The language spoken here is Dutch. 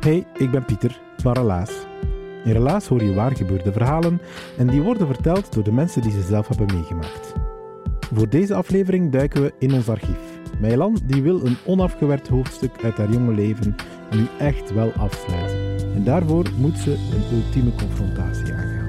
Hey, ik ben Pieter van Relaas. In Relaas hoor je waargebeurde verhalen en die worden verteld door de mensen die ze zelf hebben meegemaakt. Voor deze aflevering duiken we in ons archief. Meilan die wil een onafgewerkt hoofdstuk uit haar jonge leven nu echt wel afsluiten. En daarvoor moet ze een ultieme confrontatie aangaan.